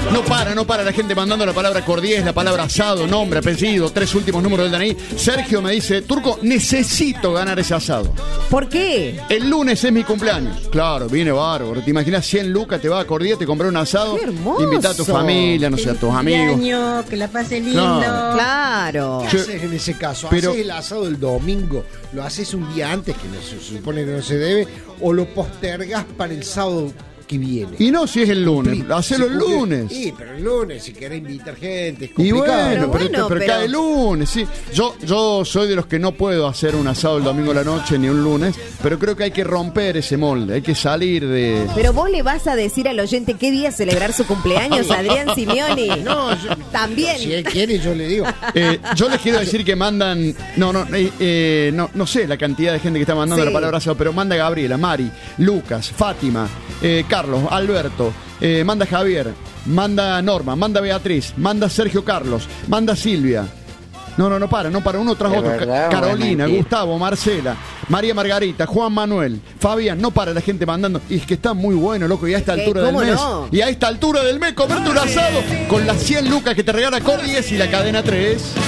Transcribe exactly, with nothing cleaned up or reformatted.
No para, no para la gente mandando la palabra cordiés, la palabra asado, nombre, apellido, tres últimos números del D N I. Sergio me dice, Turco, necesito ganar ese asado. ¿Por qué? El lunes es mi cumpleaños. Claro, viene bárbaro. ¿Te imaginas cien lucas, te va a cordiés, te compré un asado? ¡Qué hermoso! Invita a tu familia, no sé, a tus amigos. Año, que la pase lindo. Claro. Claro. ¿Qué haces en ese caso? Pero- ¿Haces el asado el domingo? ¿Lo haces un día antes, que no se supone que no se debe? ¿O lo postergas para el sábado que viene? Y no si es el lunes, Cumplir. hacelo Si el cumple- lunes. Sí, pero el lunes, si querés invitar gente, es Y complicado. bueno, Pero pero, bueno, pero pero- cae el lunes, sí. Yo, yo soy de los que no puedo hacer un asado el domingo a la noche ni un lunes, pero creo que hay que romper ese molde, hay que salir de... Pero vos le vas a decir al oyente qué día celebrar su cumpleaños, Adrián Simeoni. No, yo- También. Si él quiere, yo le digo. Eh, yo les quiero decir que mandan, no, no, eh, eh, no, no sé la cantidad de gente que está mandando Sí. la palabra asado, pero manda Gabriela, Mari, Lucas, Fátima, eh, Carlos, Alberto, eh, manda Javier, manda Norma, manda Beatriz, manda Sergio Carlos, manda Silvia. No, no, no para, no para, uno tras ¿De otro. Ca- verdad o es Carolina, mentira? Gustavo, Marcela, María Margarita, Juan Manuel, Fabián, no para la gente mandando. Y es que está muy bueno, loco, y a esta ¿Qué? altura del ¿Cómo mes. no? Y a esta altura del mes, comerte un asado con las cien lucas que te regala Cordies y la cadena tres.